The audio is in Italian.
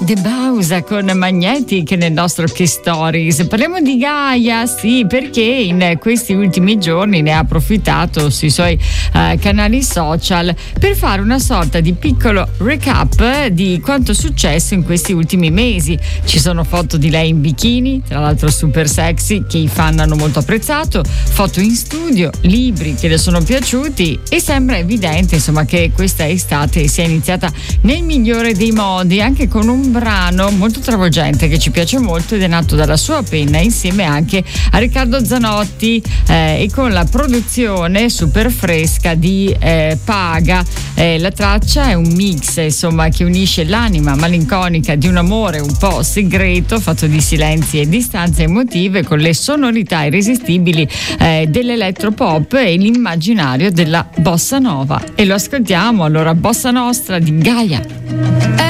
The Bausa con Magnetic nel nostro Che Stories. Parliamo di Gaia, sì, perché in questi ultimi giorni ne ha approfittato sui suoi canali social per fare una sorta di piccolo recap di quanto è successo in questi ultimi mesi. Ci sono foto di lei in bikini, tra l'altro super sexy, che i fan hanno molto apprezzato, foto in studio, libri che le sono piaciuti, e sembra evidente insomma che questa estate sia iniziata nel migliore dei modi, anche con un brano molto travolgente che ci piace molto ed è nato dalla sua penna insieme anche a Riccardo Zanotti, e con la produzione super fresca di Paga. La traccia è un mix insomma che unisce l'anima malinconica di un amore un po' segreto, fatto di silenzi e distanze emotive, con le sonorità irresistibili dell'elettropop e l'immaginario della bossa nova. E lo ascoltiamo allora, Bossa Nostra di Gaia.